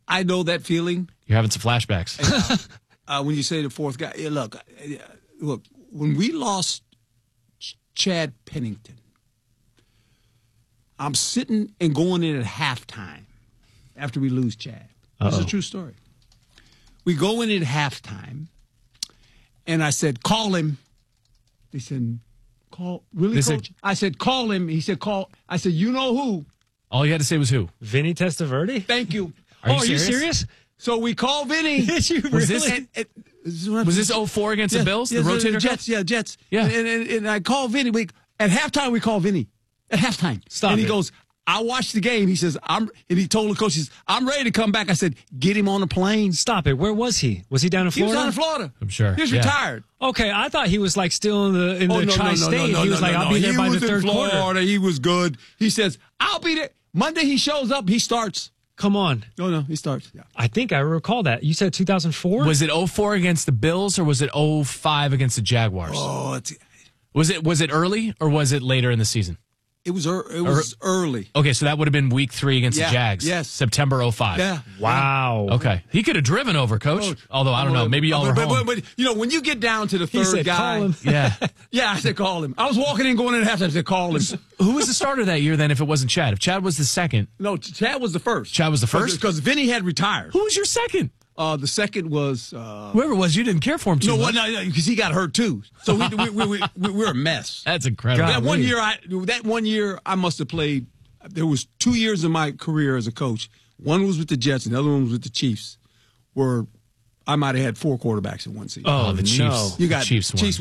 I know that feeling. You're having some flashbacks. When you say the fourth guy, look, when we lost Chad Pennington, I'm sitting and going in at halftime after we lose Chad. This is a true story. We go in at halftime, and I said, call him. They said, call, really, Coach? I said, call him. He said, call. I said, you know who? All you had to say was who? Vinny Testaverde? Thank you. Are you serious? So we called Vinny. Did you Was really? Was this 04 against the Bills? The rotator Jets, cuff? Jets. Yeah. And I called Vinny. At halftime, we called Vinny. At halftime. Stop And he it. goes, I watched the game. He says, and he told the coach, he says, I'm ready to come back. I said, get him on a plane. Stop it. Where was he? Was he down in He was Florida? down in Florida. I'm sure. He was Yeah. retired. Okay, I thought he was like still in the tri-state. He was like, I'll be there by the third He was in quarter. Florida. He was good. He says, I'll be there. Monday he shows up. He starts. Come on. No, he starts. Yeah. I think I recall that. You said 2004? Was it 04 against the Bills or was it 05 against the Jaguars? Oh, Was it early or was it later in the season? it was early. Okay, so that would have been week 3 against the Jags. Yes. September 05. Yeah. Wow. Okay. He could have driven over, Coach. Although, I don't know. Maybe y'all were home. But, when you get down to the He third said, guy. call him. Yeah. Yeah, I said call him. I was walking in, going in at halftime. I said call him. Who was the starter that year then if it wasn't Chad? If Chad was the second. No, Chad was the first. Chad was the first? Because Vinny had retired. Who was your second? The second was Whoever it was, you didn't care for him too much. because he got hurt too. So we're a mess. That's incredible. That one year I must have played. There was 2 years in my career as a coach. One was with the Jets, and the other one was with the Chiefs, where I might have had 4 quarterbacks in one season. Oh, the Chiefs. no. You got the Chiefs. Chiefs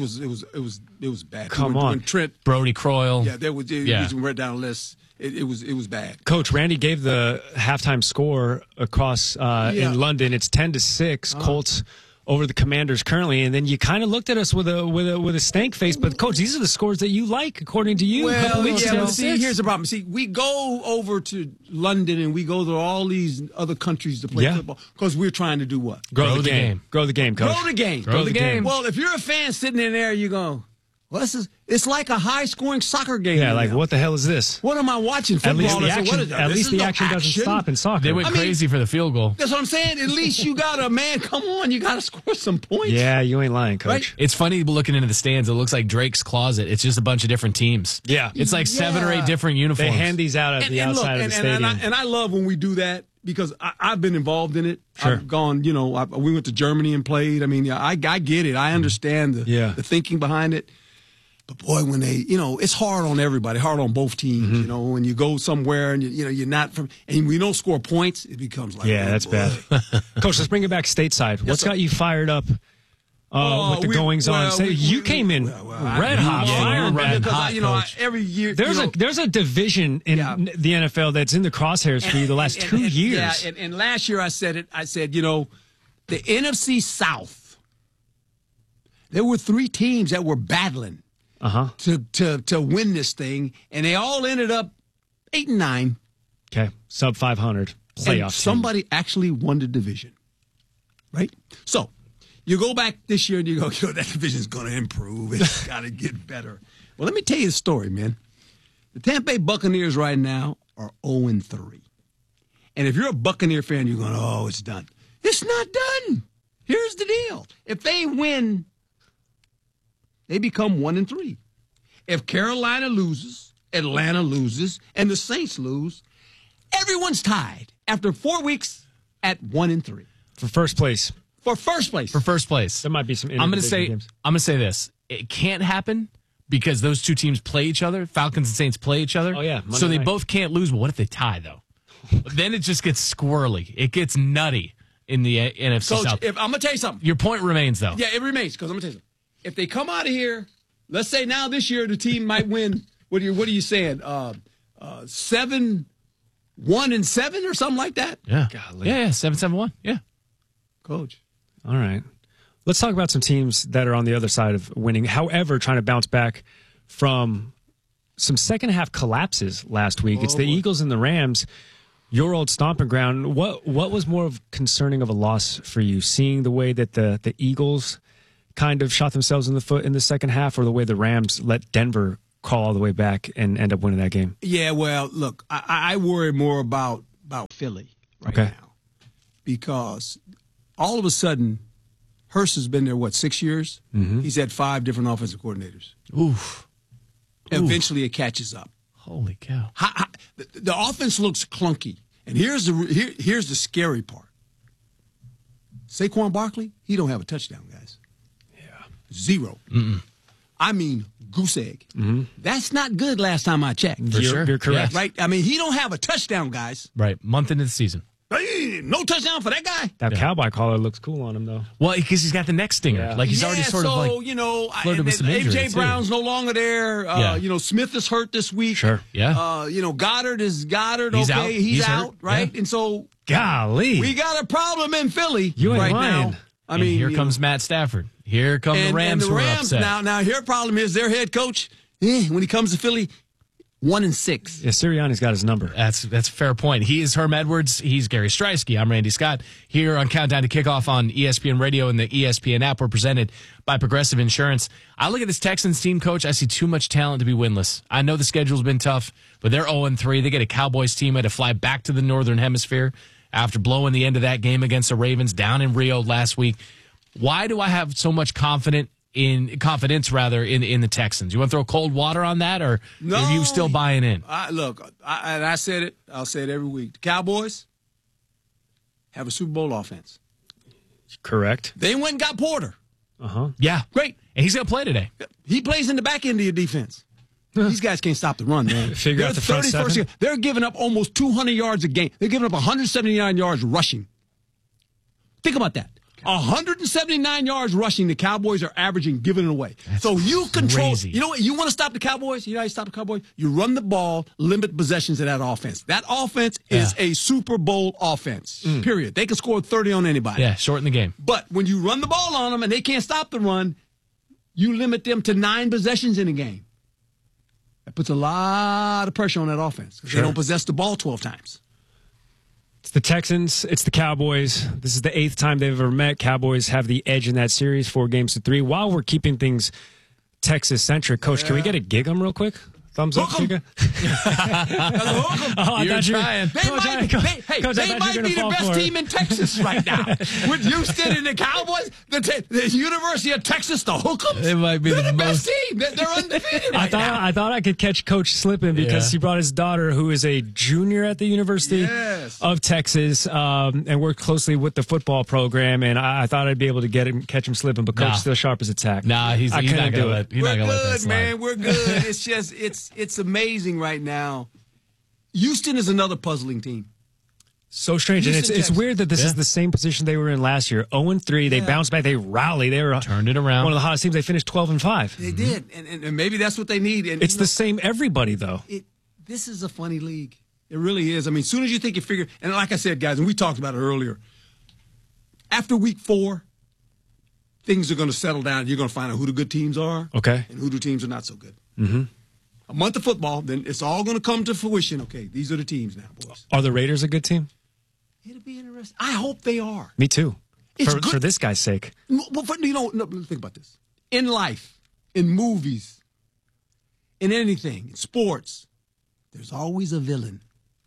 was bad. Come on. When Trent. Brody Croyle. Yeah, there was. We read down the list. It was bad. Coach, Randy gave the halftime score across in London. It's 10-6, Colts over the Commanders currently, and then you kind of looked at us with a stank face. But Coach, these are the scores that you like, according to you. a couple weeks ago. But see, here's the problem. See, we go over to London and we go to all these other countries to play football because we're trying to do what? Grow the game. Grow the game, Coach. Grow the game. Grow the game. Well, if you're a fan sitting in there, you go, well, it's like a high-scoring soccer game. Yeah, like now. what the hell is this? What am I watching? Football? At least the action doesn't stop in soccer. They went crazy for the field goal. That's what I'm saying. At least you got come on, you got to score some points. Yeah, you ain't lying, Coach. Right? It's funny looking into the stands. It looks like Drake's Closet. It's just a bunch of different teams. Yeah. It's like 7 or 8 different uniforms. They hand these out at the outside of the stadium. And I love when we do that because I've been involved in it. Sure. I've gone, we went to Germany and played. I mean, I get it. I understand the thinking behind it. But boy, when they, it's hard on everybody, hard on both teams. When you go somewhere and you're not from, and we don't score points, it becomes like, that's bad. Coach, let's bring it back stateside. What's got you fired up with the goings on? You came in red hot, fire red hot. Because every year there's a division in the NFL that's in the crosshairs for you the last 2 years. Yeah, and last year I said it. I said, the NFC South. There were 3 teams that were battling. To win this thing, and they all ended up 8 and 9. Okay, sub 500 playoff. And somebody actually won the division, right? So you go back this year and you go, that division's going to improve. It's got to get better. Well, let me tell you the story, man. The Tampa Bay Buccaneers right now are 0-3, and if you're a Buccaneer fan, you're going, oh, it's done. It's not done. Here's the deal: if they win, they become 1-3. If Carolina loses, Atlanta loses, and the Saints lose, everyone's tied after 4 weeks at 1-3 for first place. For first place. There might be some. I'm going to say this: it can't happen because those 2 teams play each other. Falcons and Saints play each other. Oh yeah, so they both can't lose. But what if they tie though? Then it just gets squirrely. It gets nutty in the NFC Coach, South. I'm going to tell you something. Your point remains though. Yeah, it remains because I'm going to tell you something. If they come out of here, let's say now this year the team might win. What are you saying? 7-1-7 or something like that. Yeah. Golly. Yeah. 7-1. Yeah. Coach. All right. Let's talk about some teams that are on the other side of winning. However, trying to bounce back from some second half collapses last week. It's the Eagles and the Rams. Your old stomping ground. What was more concerning of a loss for you? Seeing the way that the Eagles kind of shot themselves in the foot in the second half, or the way the Rams let Denver crawl all the way back and end up winning that game? Yeah, well, look, I worry more about Philly right now. because all of a sudden, Hurst has been there, 6 years? Mm-hmm. He's had 5 different offensive coordinators. Oof. Eventually, it catches up. Holy cow. The offense looks clunky. And here's the scary part. Saquon Barkley, he don't have a touchdown, guys. Yeah. 0. Mm-mm. I mean, goose egg. Mm-hmm. That's not good last time I checked. You're correct. Yeah. Right? I mean, he don't have a touchdown, guys. Right. Month into the season. No touchdown for that guy. That cowboy collar looks cool on him, though. Well, because he's got the neck stinger. Yeah. Like, he's already sort of like flirted with some injury, A.J. Brown's no longer there. Smith is hurt this week. Sure. Yeah. Goddard. He's okay. out. He's out, hurt. right? Yeah. And so, golly, we got a problem in Philly you ain't right lying. now. I mean, here comes Matt Stafford. Here come the Rams, who are upset. Now, here problem is their head coach, when he comes to Philly, 1-6. Yeah, Sirianni's got his number. That's a fair point. He is Herm Edwards. He's Gary Streisky. I'm Randy Scott. Here on Countdown to Kickoff on ESPN Radio and the ESPN app. We're presented by Progressive Insurance. I look at this Texans team, Coach. I see too much talent to be winless. I know the schedule's been tough, but they're 0-3. They get a Cowboys team that had to fly back to the Northern Hemisphere after blowing the end of that game against the Ravens down in Rio last week. Why do I have so much confidence in the Texans? You want to throw cold water on that, or are you still buying in? I said it. I'll say it every week. The Cowboys have a Super Bowl offense. Correct. They went and got Porter. Yeah, great. And he's going to play today. He plays in the back end of your defense. These guys can't stop the run, man. Figure out the front seven. They're giving up almost 200 yards a game. They're giving up 179 yards rushing. Think about that. 179 yards rushing, the Cowboys are averaging, giving it away. That's so you control. crazy. You know what? You want to stop the Cowboys? You know how you stop the Cowboys? You run the ball, limit possessions of that offense. That offense is a Super Bowl offense, period. They can score 30 on anybody. Yeah, shorten the game. But when you run the ball on them and they can't stop the run, you limit them to 9 possessions in a game. That puts a lot of pressure on that offense because they don't possess the ball 12 times. It's the Texans. It's the Cowboys. This is the 8th time they've ever met. Cowboys have the edge in that series, 4-3. While we're keeping things Texas-centric, Coach, can we get a gig 'em real quick? Thumbs up, Chica. You're trying. They might be the best team in Texas right now. With Houston and the Cowboys, the University of Texas, the Hook'ems. It might be the best team. They're undefeated right now. I thought I could catch Coach slipping because he brought his daughter, who is a junior at the University of Texas, and worked closely with the football program. And I thought I'd be able to catch him slipping, but Coach still sharp as a tack. Nah, he's not going to let that slide. Man. We're good. It's just it's amazing right now. Houston is another puzzling team. So strange. Houston, and it's weird that this is the same position they were in last year. 0-3. They bounced back. They rallied. They were turned it around. One of the hottest teams. They finished 12-5. They did. And maybe that's what they need. And it's the same everybody, though. This is a funny league. It really is. I mean, as soon as you think you figure, and like I said, guys, and we talked about it earlier, after week 4, things are going to settle down. You're going to find out who the good teams are and who the teams are not so good. Mm-hmm. A month of football, then it's all going to come to fruition. Okay, these are the teams now, boys. Are the Raiders a good team? It'll be interesting. I hope they are. Me too. For this guy's sake. Well, think about this. In life, in movies, in anything, in sports, there's always a villain.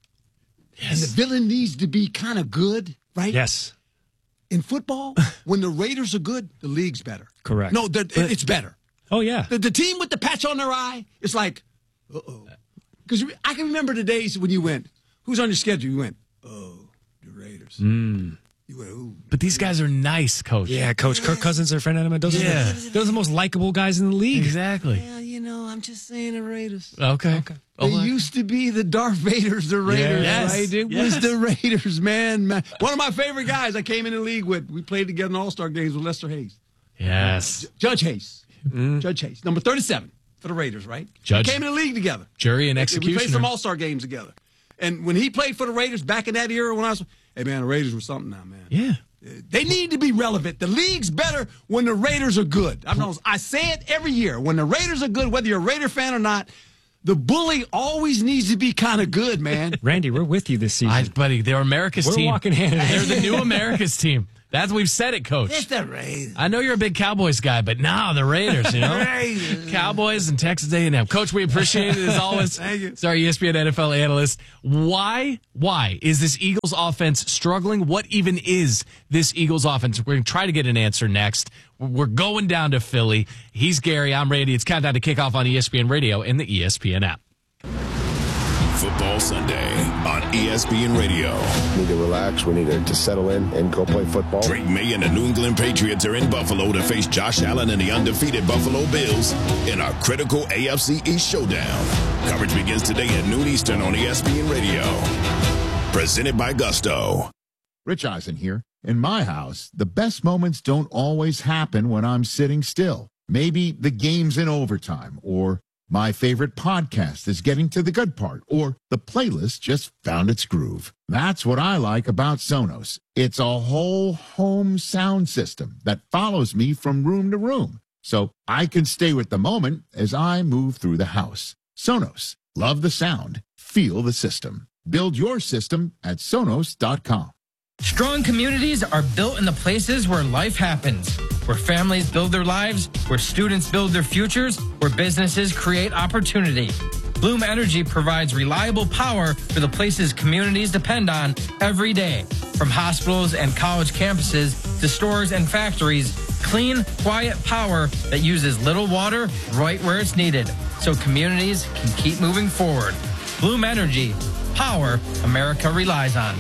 Yes. And the villain needs to be kind of good, right? Yes. In football, when the Raiders are good, the league's better. Correct. No, it's better. Oh, yeah. The team with the patch on their eye, it's like, uh-oh. Because I can remember the days when you went, who's on your schedule? You went, oh, the Raiders. You went, ooh. But these guys are nice, Coach. Yeah, Coach. Kirk Cousins, their friend Adam. Those are the most likable guys in the league. Exactly. Well, I'm just saying the Raiders. Okay. They used to be the Darth Vaders, the Raiders, right? It was the Raiders, man. One of my favorite guys I came in the league with. We played together in All-Star games with Lester Hayes. Yes. Judge Hayes. Judge Hayes. Number 37 for the Raiders, right? Judge. We came in the league together. Jury and executioner. We played some All-Star games together. And when he played for the Raiders back in that era when I was, hey, man, the Raiders were something now, man. Yeah. They need to be relevant. The league's better when the Raiders are good. I say it every year. When the Raiders are good, whether you're a Raider fan or not, the bully always needs to be kind of good, man. Randy, we're with you this season. Buddy, they're America's team. We're walking hand in hand. They're the new America's team. We've said it, Coach. It's the Raiders. I know you're a big Cowboys guy, but the Raiders, you know? Raiders. Cowboys and Texas A&M. Coach, we appreciate it as always. Thank you. Sorry, ESPN NFL analyst. Why is this Eagles offense struggling? What even is this Eagles offense? We're going to try to get an answer next. We're going down to Philly. He's Gary. I'm Randy. It's Countdown to Kickoff on ESPN Radio and the ESPN app. Football Sunday on ESPN Radio. We need to relax. We need to settle in and go play football. Drake May and the New England Patriots are in Buffalo to face Josh Allen and the undefeated Buffalo Bills in a critical AFC East showdown. Coverage begins today at noon Eastern on ESPN Radio. Presented by Gusto. Rich Eisen here. In my house, the best moments don't always happen when I'm sitting still. Maybe the game's in overtime, or my favorite podcast is getting to the good part, or the playlist just found its groove. That's what I like about Sonos. It's a whole home sound system that follows me from room to room, so I can stay with the moment as I move through the house. Sonos. Love the sound. Feel the system. Build your system at Sonos.com. Strong communities are built in the places where life happens, where families build their lives, where students build their futures, where businesses create opportunity. Bloom Energy provides reliable power for the places communities depend on every day. From hospitals and college campuses to stores and factories, clean, quiet power that uses little water right where it's needed, so communities can keep moving forward. Bloom Energy, power America relies on.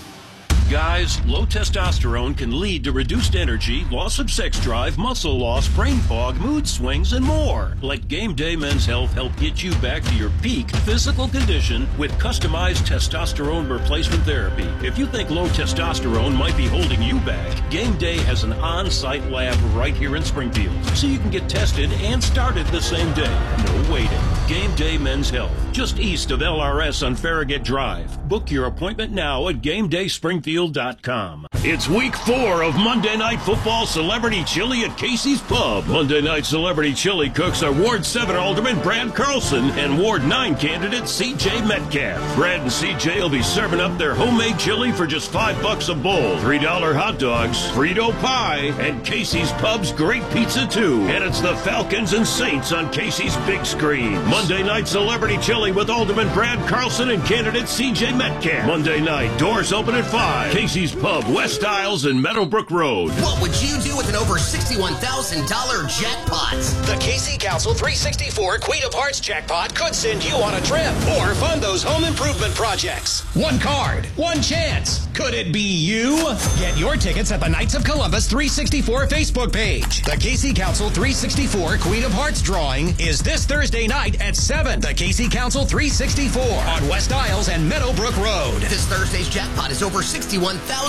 Guys, low testosterone can lead to reduced energy, loss of sex drive, muscle loss, brain fog, mood swings, and more. Let Game Day Men's Health help get you back to your peak physical condition with customized testosterone replacement therapy. If you think low testosterone might be holding you back, Game Day has an on-site lab right here in Springfield, so you can get tested and started the same day. No waiting. Game Day Men's Health, just east of LRS on Farragut Drive. Book your appointment now at GameDaySpringfield.com. It's week 4 of Monday Night Football Celebrity Chili at Casey's Pub. Monday Night Celebrity Chili cooks are Ward 7 Alderman Brad Carlson and Ward 9 candidate C.J. Metcalf. Brad and C.J. will be serving up their homemade chili for just $5 a bowl, $3 hot dogs, Frito pie, and Casey's Pub's great pizza too. And it's the Falcons and Saints on Casey's big screen. Monday Night Celebrity Chili with Alderman Brad Carlson and candidate C.J. Metcalf. Monday night, doors open at 5. Casey's Pub, West Isles and Meadowbrook Road. What would you do with an over $61,000 jackpot? The Casey Council 364 Queen of Hearts jackpot could send you on a trip or fund those home improvement projects. One card, one chance. Could it be you? Get your tickets at the Knights of Columbus 364 Facebook page. The Casey Council 364 Queen of Hearts drawing is this Thursday night at 7. The Casey Council 364 on West Isles and Meadowbrook Road. This Thursday's jackpot is over $61,000.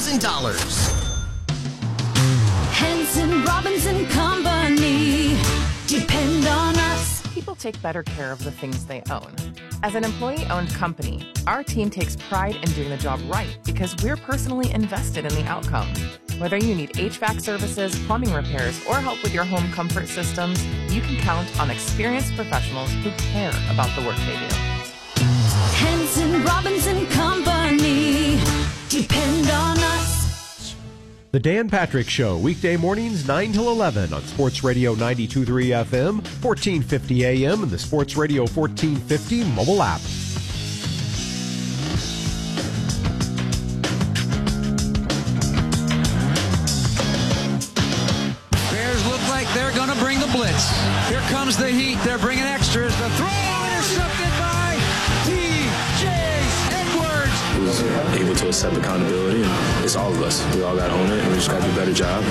Henson, Robinson Company. Depend on us. People take better care of the things they own. As an employee-owned company, our team takes pride in doing the job right because we're personally invested in the outcome. Whether you need HVAC services, plumbing repairs, or help with your home comfort systems, you can count on experienced professionals who care about the work they do. Henson, Robinson Company. Depend on us. The Dan Patrick Show, weekday mornings 9 till 11 on Sports Radio 92.3 FM, 1450 AM, and the Sports Radio 1450 mobile app. Bears look like they're going to bring the blitz. Here comes the heat. They're bringing extras. The throw intercepted by T.J. Edwards. Who's able to accept accountability, and it's all of us. We all got to own it, and we just got to do a better job.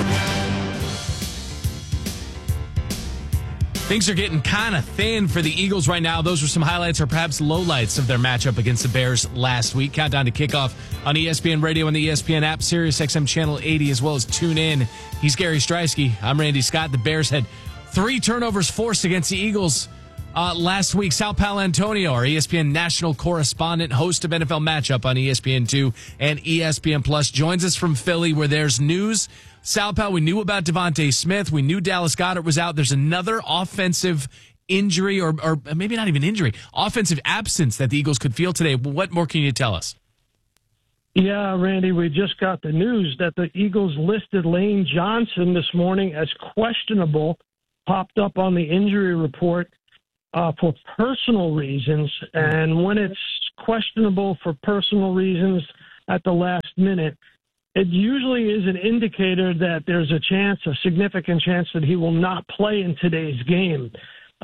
Things are getting kind of thin for the Eagles right now. Those were some highlights or perhaps lowlights of their matchup against the Bears last week. Countdown to kickoff on ESPN Radio and the ESPN app, Sirius XM Channel 80, as well as tune in. He's Gary Streisky. I'm Randy Scott. The Bears had 3 turnovers forced against the Eagles last week. Sal Paolantonio, our ESPN national correspondent, host of NFL Matchup on ESPN2 and ESPN Plus, joins us from Philly where there's news. Sal Pal, we knew about Devontae Smith. We knew Dallas Goedert was out. There's another offensive injury or maybe not even injury, offensive absence that the Eagles could feel today. What more can you tell us? Yeah, Randy, we just got the news that the Eagles listed Lane Johnson this morning as questionable, popped up on the injury report for personal reasons. And when it's questionable for personal reasons at the last minute, it usually is an indicator that there's a significant chance that he will not play in today's game.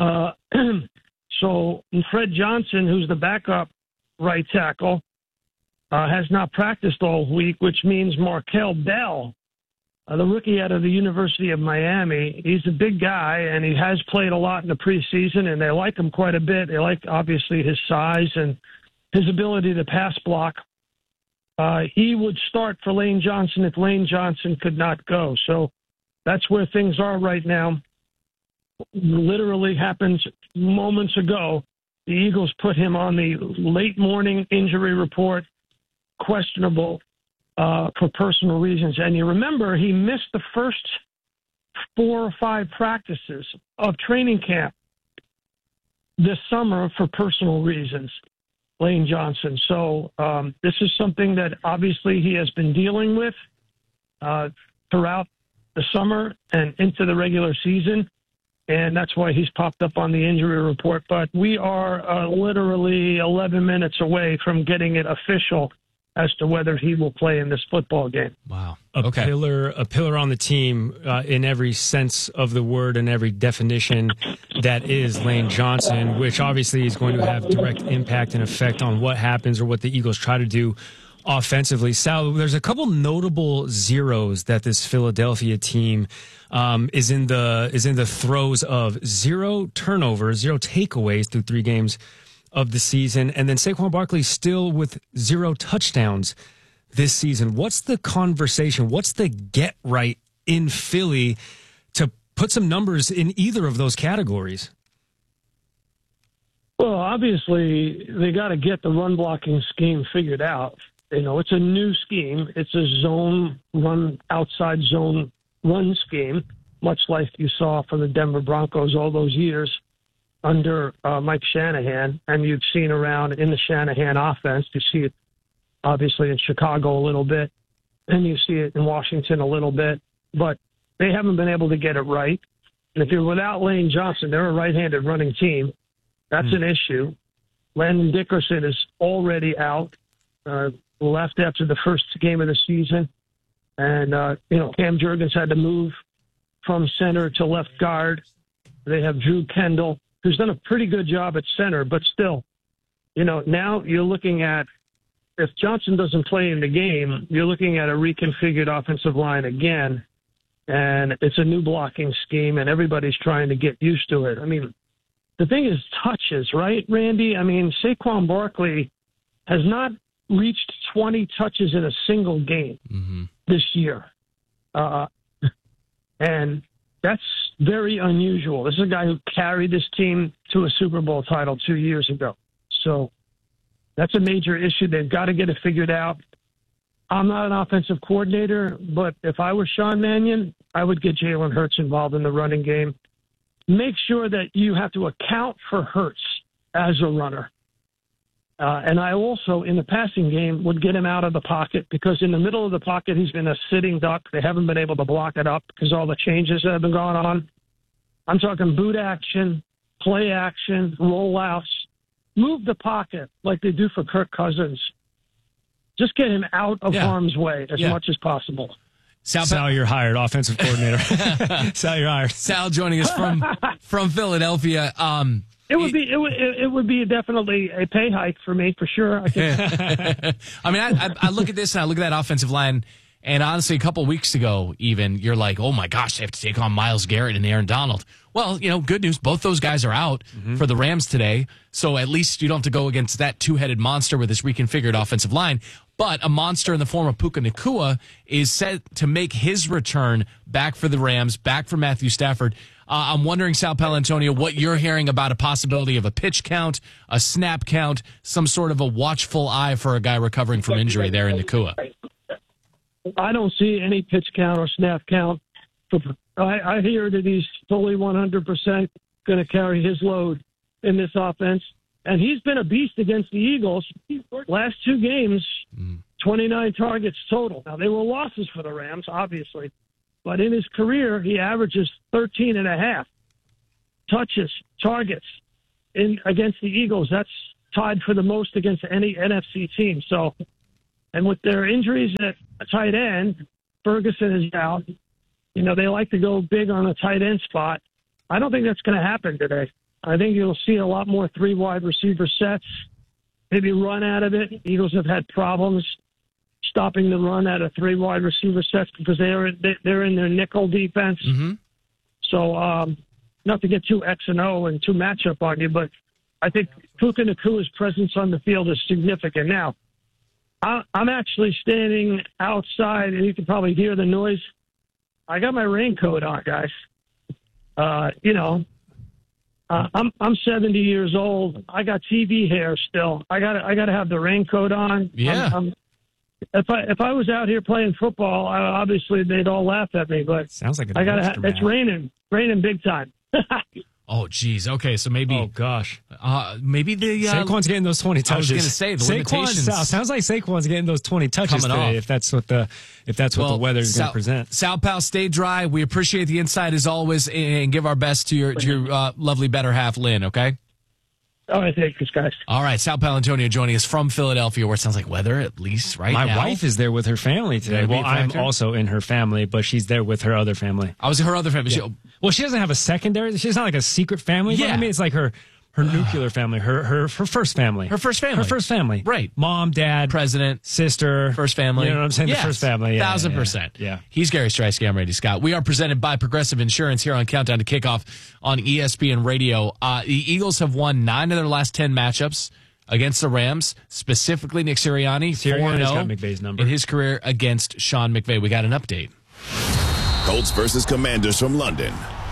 So Fred Johnson, who's the backup right tackle, has not practiced all week, which means Markel Bell, the rookie out of the University of Miami, he's a big guy, and he has played a lot in the preseason, and they like him quite a bit. They like, obviously, his size and his ability to pass block. He would start for Lane Johnson if Lane Johnson could not go. So that's where things are right now. Literally happens moments ago. The Eagles put him on the late morning injury report, questionable for personal reasons. And you remember he missed the first 4 or 5 practices of training camp this summer for personal reasons, Lane Johnson. So this is something that obviously he has been dealing with throughout the summer and into the regular season. And that's why he's popped up on the injury report. But we are literally 11 minutes away from getting it official as to whether he will play in this football game. Wow. A pillar on the team in every sense of the word and every definition that is Lane Johnson, which obviously is going to have direct impact and effect on what happens or what the Eagles try to do offensively. Sal, there's a couple notable zeros that this Philadelphia team is in the throes of. 0 turnovers, 0 takeaways through 3 games of the season, and then Saquon Barkley still with 0 touchdowns this season. What's the conversation? What's the get right in Philly to put some numbers in either of those categories? Well, obviously, they got to get the run blocking scheme figured out. You know, it's a new scheme. It's a zone run, outside zone run scheme, much like you saw from the Denver Broncos all those years under Mike Shanahan, and you've seen around in the Shanahan offense. You see it obviously in Chicago a little bit, and you see it in Washington a little bit, but they haven't been able to get it right. And if you're without Lane Johnson, they're a right-handed running team. That's an issue. Landon Dickerson is already out, left after the first game of the season. And, Cam Jurgens had to move from center to left guard. They have Drew Kendall, who's done a pretty good job at center, but still, now you're looking at, if Johnson doesn't play in the game, you're looking at a reconfigured offensive line again, and it's a new blocking scheme, and everybody's trying to get used to it. I mean, the thing is touches, right, Randy? I mean, Saquon Barkley has not reached 20 touches in a single game this year. And that's very unusual. This is a guy who carried this team to a Super Bowl title 2 years ago. So that's a major issue. They've got to get it figured out. I'm not an offensive coordinator, but if I were Sean Mannion, I would get Jalen Hurts involved in the running game. Make sure that you have to account for Hurts as a runner. And I also, in the passing game, would get him out of the pocket, because in the middle of the pocket, he's been a sitting duck. They haven't been able to block it up because all the changes that have been going on. I'm talking boot action, play action, rollouts. Move the pocket like they do for Kirk Cousins. Just get him out of harm's way as much as possible. Sal, you're hired, offensive coordinator. Sal, you're hired. Sal joining us from Philadelphia. It would be definitely a pay hike for me, for sure. I mean, I look at this and I look at that offensive line, and honestly, a couple of weeks ago, even, you're like, oh my gosh, they have to take on Myles Garrett and Aaron Donald. Well, good news, both those guys are out for the Rams today, so at least you don't have to go against that two-headed monster with this reconfigured offensive line. But a monster in the form of Puka Nacua is set to make his return back for the Rams, back for Matthew Stafford. I'm wondering, Sal Paolantonio, what you're hearing about a possibility of a pitch count, a snap count, some sort of a watchful eye for a guy recovering from injury there in Nacua. I don't see any pitch count or snap count. I hear that he's fully 100% going to carry his load in this offense. And he's been a beast against the Eagles. Last 2 games, 29 targets total. Now, they were losses for the Rams, obviously, but in his career, he averages 13.5 touches, targets against the Eagles. That's tied for the most against any NFC team. So, and with their injuries at tight end, Ferguson is out. You know, they like to go big on a tight end spot. I don't think that's going to happen today. I think you'll see a lot more 3 wide receiver sets, maybe run out of it. Eagles have had problems stopping the run out of 3 wide receiver sets because they're in their nickel defense. Mm-hmm. So, not to get too X and O and too matchup on you, but I think Puka Nakua's presence on the field is significant. Now, I'm actually standing outside, and you can probably hear the noise. I got my raincoat on, guys. I'm 70 years old. I got TV hair still. I gotta have the raincoat on. Yeah. If I was out here playing football, obviously they'd all laugh at me. But sounds like it's raining big time. Oh, geez. Okay, so maybe. Oh, gosh. Maybe the. Saquon's getting those 20 touches. I was going to say the limitations. Sounds like Saquon's getting those 20 touches today. If that's what the weather is going to present. Sal Pal, stay dry. We appreciate the insight as always, and give our best to your lovely better half, Lynn. Okay. All right, thanks, guys. All right, Sal Palantonio joining us from Philadelphia, where it sounds like weather, at least right now. My wife is there with her family today. Well, I'm also in her family, but she's there with her other family. I was her other family. Yeah. Well, she doesn't have a secondary. She's not like a secret family. Yeah. But I mean, it's like her nuclear family, her first family. Her first family. Her first family. Right. Mom, dad, president, sister. First family. You know what I'm saying? Yes. The first family. Yeah, 1,000%. Yeah. He's Gary Streisky. I'm Randy Scott. We are presented by Progressive Insurance here on Countdown to Kickoff on ESPN Radio. The Eagles have won 9 of their last 10 matchups against the Rams, specifically Nick Sirianni, 4-0 got McVay's number in his career against Sean McVay. We got an update. Colts versus Commanders from London.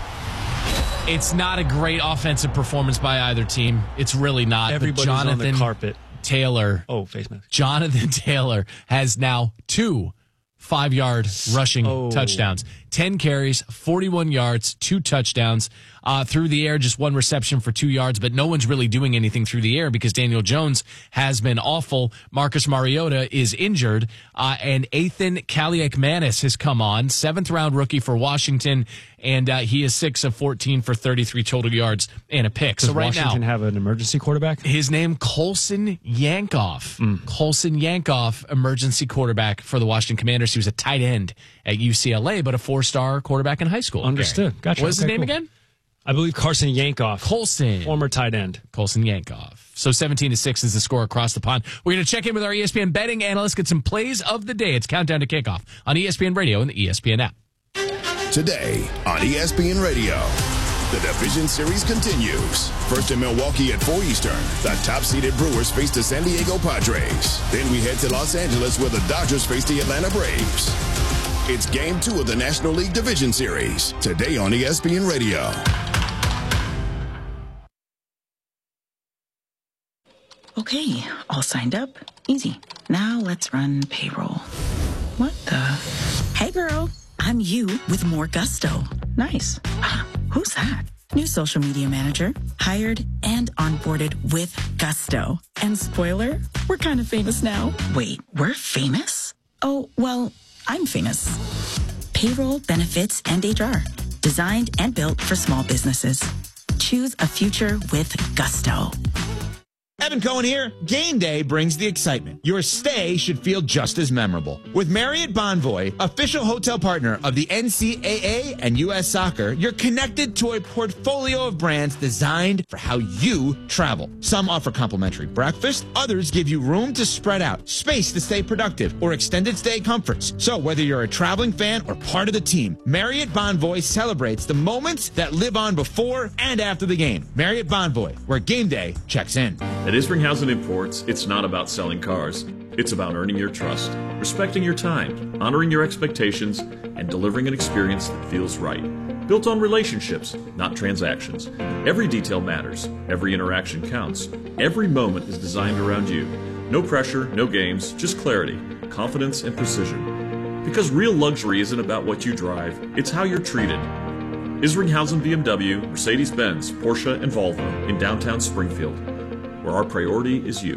It's not a great offensive performance by either team. It's really not. Everybody's on the carpet. Taylor. Oh, face mask. Jonathan Taylor has now 2 5-yard rushing touchdowns. 10 carries, 41 yards, 2 touchdowns. Through the air, just 1 reception for 2 yards, but no one's really doing anything through the air because Daniel Jones has been awful. Marcus Mariota is injured, and Ethan Kaliakmanis has come on, 7th-round rookie for Washington, and he is 6 of 14 for 33 total yards and a pick. Does so right Washington now, have an emergency quarterback? His name, Colson Yankoff. Colson Yankoff, emergency quarterback for the Washington Commanders. He was a tight end at UCLA, but a 4-star quarterback in high school. Understood. Gary. Gotcha. What's his name again? I believe Carson Yankoff. Colson. Former tight end. Colson Yankoff. So 17-6 is the score across the pond. We're going to check in with our ESPN betting analyst, get some plays of the day. It's Countdown to Kickoff on ESPN Radio and the ESPN app. Today on ESPN Radio, the Division Series continues. First in Milwaukee at 4 Eastern, the top-seeded Brewers face the San Diego Padres. Then we head to Los Angeles where the Dodgers face the Atlanta Braves. It's Game 2 of the National League Division Series, today on ESPN Radio. Okay, all signed up. Easy. Now let's run payroll. What the? Hey girl, I'm you with more gusto. Nice. Who's that? New social media manager, hired and onboarded with gusto. And spoiler, we're kind of famous now. Wait, we're famous? Oh, well, I'm famous. Payroll, benefits, and HR. Designed and built for small businesses. Choose a future with gusto. Evan Cohen here. Game day brings the excitement. Your stay should feel just as memorable. With Marriott Bonvoy, official hotel partner of the NCAA and U.S. Soccer, you're connected to a portfolio of brands designed for how you travel. Some offer complimentary breakfast, others give you room to spread out, space to stay productive, or extended stay comforts. So whether you're a traveling fan or part of the team, Marriott Bonvoy celebrates the moments that live on before and after the game. Marriott Bonvoy, where game day checks in. At Isringhausen Imports, it's not about selling cars. It's about earning your trust, respecting your time, honoring your expectations, and delivering an experience that feels right. Built on relationships, not transactions. Every detail matters. Every interaction counts. Every moment is designed around you. No pressure, no games, just clarity, confidence, and precision. Because real luxury isn't about what you drive, it's how you're treated. Isringhausen BMW, Mercedes-Benz, Porsche, and Volvo in downtown Springfield, where our priority is you.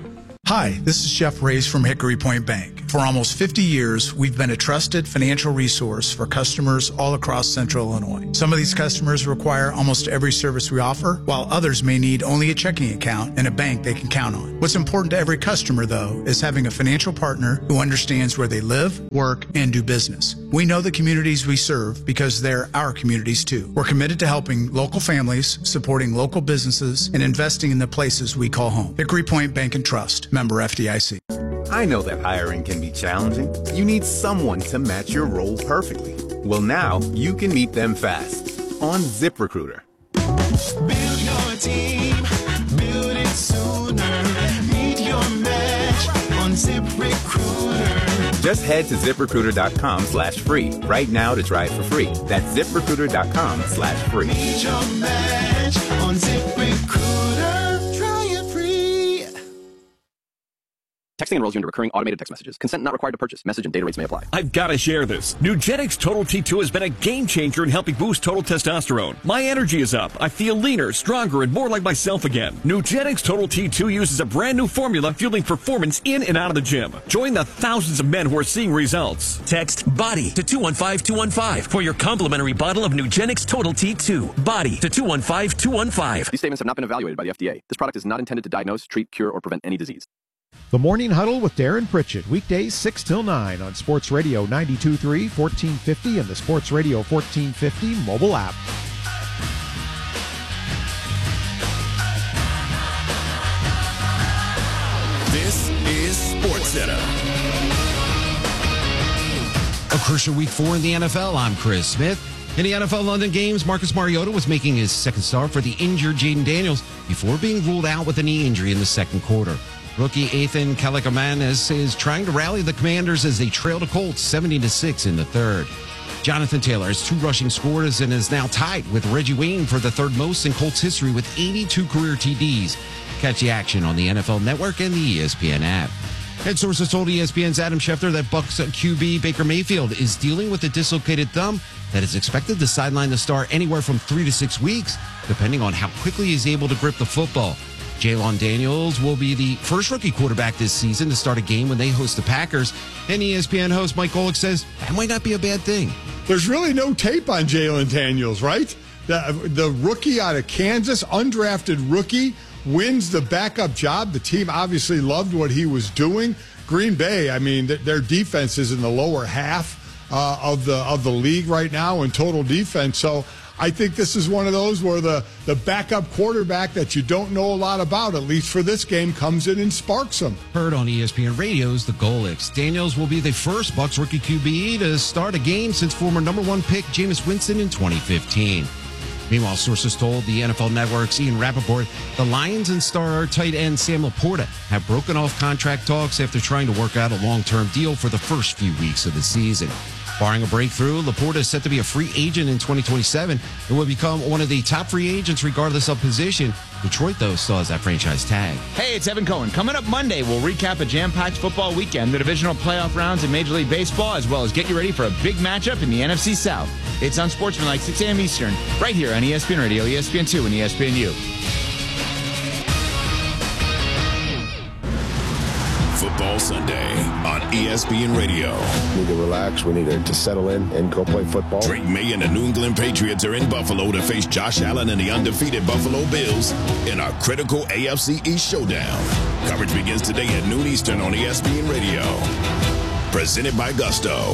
Hi, this is Jeff Reyes from Hickory Point Bank. For almost 50 years, we've been a trusted financial resource for customers all across Central Illinois. Some of these customers require almost every service we offer, while others may need only a checking account and a bank they can count on. What's important to every customer, though, is having a financial partner who understands where they live, work, and do business. We know the communities we serve because they're our communities, too. We're committed to helping local families, supporting local businesses, and investing in the places we call home. Hickory Point Bank and Trust. Member FDIC. I know that hiring can be challenging. You need someone to match your role perfectly. Well, now you can meet them fast on ZipRecruiter. Build your team, build it sooner. Meet your match on ZipRecruiter. Just head to ZipRecruiter.com/free right now to try it for free. That's ZipRecruiter.com/free. Meet your match on ZipRecruiter. Try it free. Texting enrolls you into recurring automated text messages. Consent not required to purchase. Message and data rates may apply. I've got to share this. Nugenix Total T2 has been a game changer in helping boost total testosterone. My energy is up. I feel leaner, stronger, and more like myself again. Nugenix Total T2 uses a brand new formula fueling performance in and out of the gym. Join the thousands of men who are seeing results. Text BODY to 215-215 for your complimentary bottle of Nugenix Total T2. BODY to 215-215. These statements have not been evaluated by the FDA. This product is not intended to diagnose, treat, cure, or prevent any disease. The Morning Huddle with Darren Pritchett, weekdays 6 till 9 on Sports Radio 92.3, 1450, and the Sports Radio 1450 mobile app. This is SportsCenter. A crucial week 4 in the NFL. I'm Chris Smith. In the NFL London games, Marcus Mariota was making his second start for the injured Jaden Daniels before being ruled out with a knee injury in the second quarter. Rookie Ethan Kaliakmanis is trying to rally the Commanders as they trail the Colts 70-6 in the third. Jonathan Taylor has 2 rushing scores and is now tied with Reggie Wayne for the third most in Colts history with 82 career TDs. Catch the action on the NFL Network and the ESPN app. Head sources told ESPN's Adam Schefter that Bucs QB Baker Mayfield is dealing with a dislocated thumb that is expected to sideline the star anywhere from 3 to 6 weeks, depending on how quickly he's able to grip the football. Jalon Daniels will be the first rookie quarterback this season to start a game when they host the Packers. And ESPN host Mike Golick says that might not be a bad thing. There's really no tape on Jalon Daniels, right? The rookie out of Kansas, undrafted rookie, wins the backup job. The team obviously loved what he was doing. Green Bay, I mean, their defense is in the lower half of the league right now in total defense. So I think this is one of those where the backup quarterback that you don't know a lot about, at least for this game, comes in and sparks them. Heard on ESPN Radio's The Golicks. Daniels will be the first Bucs rookie QB to start a game since former number 1 pick Jameis Winston in 2015. Meanwhile, sources told the NFL Network's Ian Rappaport the Lions and star tight end Sam Laporta have broken off contract talks after trying to work out a long-term deal for the first few weeks of the season. Barring a breakthrough, Laporta is set to be a free agent in 2027 and will become one of the top free agents regardless of position. Detroit, though, still has that franchise tag. Hey, it's Evan Cohen. Coming up Monday, we'll recap a jam-packed football weekend, the divisional playoff rounds in Major League Baseball, as well as get you ready for a big matchup in the NFC South. It's on Sportsmanlike, 6 a.m. Eastern, right here on ESPN Radio, ESPN2, and ESPNU. Football Sunday on ESPN Radio. We need to relax. We need to settle in and go play football. Drake May and the New England Patriots are in Buffalo to face Josh Allen and the undefeated Buffalo Bills in our critical AFC East showdown. Coverage begins today at noon Eastern on ESPN Radio. Presented by Gusto.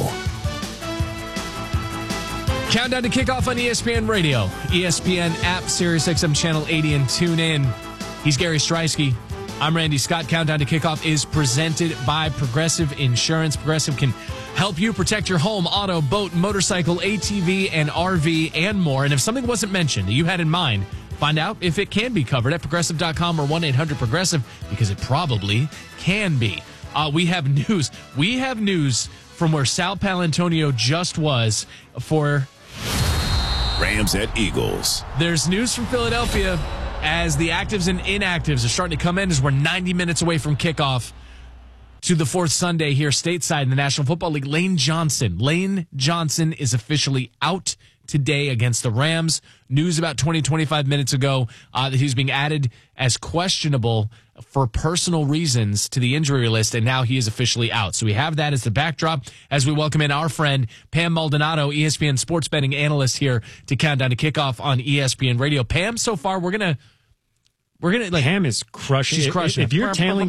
Countdown to kickoff on ESPN Radio, ESPN app, SiriusXM Channel 80, and tune in. He's Gary Streisky. I'm Randy Scott. Countdown to kickoff is presented by Progressive Insurance. Progressive can help you protect your home, auto, boat, motorcycle, ATV, and RV, and more. And if something wasn't mentioned that you had in mind, find out if it can be covered at Progressive.com or 1-800-PROGRESSIVE, because it probably can be. We have news. We have news from where Sal Paolantonio just was for Rams at Eagles. There's news from Philadelphia as the actives and inactives are starting to come in as we're 90 minutes away from kickoff to the fourth Sunday here stateside in the National Football League. Lane Johnson is officially out today against the Rams. News about 20-25 minutes ago that he was being added as questionable for personal reasons to the injury list, and now he is officially out. So we have that as the backdrop as we welcome in our friend Pam Maldonado, ESPN sports betting analyst, here to Countdown to Kickoff on ESPN Radio. Pam, so far we're gonna like Pam is crushing. She's crushing. If you're tailing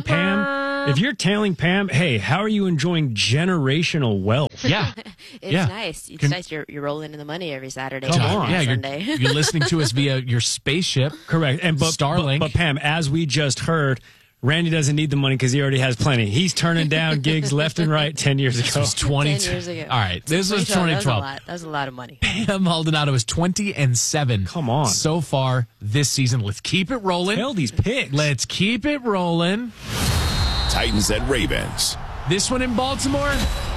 Pam, hey, how are you enjoying generational wealth? Yeah, it's nice. It's nice. You're rolling in the money every Saturday. Come on. Yeah, Sunday. You're listening to us via your spaceship. Correct. And Starlink. But Pam, as we just heard, Randy doesn't need the money because he already has plenty. He's turning down gigs left and right 10 years ago. This was 20. 10 years ago. All right. This was 2012. That was a lot of money. Pam Maldonado is 20-7. Come on. So far this season. Let's keep it rolling. Tell these picks. Let's keep it rolling. Titans at Ravens. This one in Baltimore.